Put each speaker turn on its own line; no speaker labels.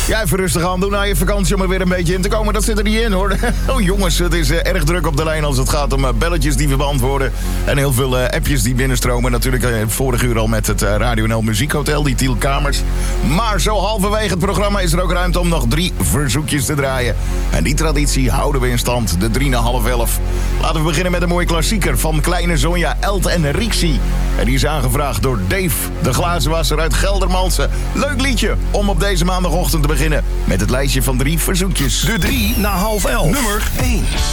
Ja, even rustig aan doen na je vakantie om er weer een beetje in te komen. Dat zit er niet in, hoor. Oh jongens, het is erg druk op de lijn als het gaat om belletjes die we beantwoorden. En heel veel appjes die binnenstromen. Natuurlijk vorige uur al met het Radio NL Muziekhotel, die Tiel Kamers. Maar zo halverwege het programma is er ook ruimte om nog 3 verzoekjes te draaien. En die traditie houden we in stand, de 10:55. Laten we beginnen met een mooie klassieker van Kleine Sonja, Elt en Rixie. En die is aangevraagd door Dave, de glazenwasser uit Geldermalsen. Leuk liedje om op deze maandagochtend te beginnen met het lijstje van 3 verzoekjes.
De 3 na 10:30. Nummer 1.